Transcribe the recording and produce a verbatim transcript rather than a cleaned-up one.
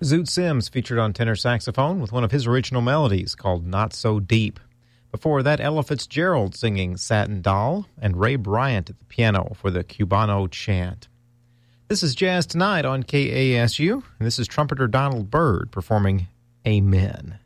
Zoot Sims featured on tenor saxophone with one of his original melodies called Not So Deep. Before that, Ella Fitzgerald singing Satin Doll, and Ray Bryant at the piano for the Cubano Chant. This is Jazz Tonight on K A S U, and this is trumpeter Donald Byrd performing Amen.